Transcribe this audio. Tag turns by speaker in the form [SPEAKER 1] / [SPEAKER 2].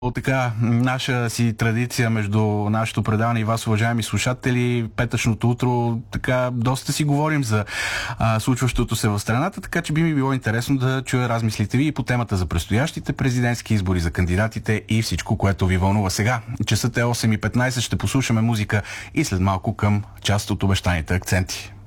[SPEAKER 1] Така, наша си традиция между нашето предаване и вас, уважаеми слушатели, петъчното утро, така, доста си говорим за случващото се в страната, така че би ми било интересно да чуя размислите ви и по темата за предстоящите президентски избори, за кандидатите и всичко, което ви вълнува сега. Часът е 8:15, ще послушаме музика и след малко към част от обещаните акценти.